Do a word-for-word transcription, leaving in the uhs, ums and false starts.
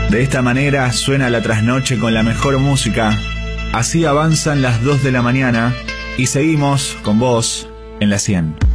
De esta manera suena la trasnoche con la mejor música. Así avanzan las dos de la mañana y seguimos con vos en la cien.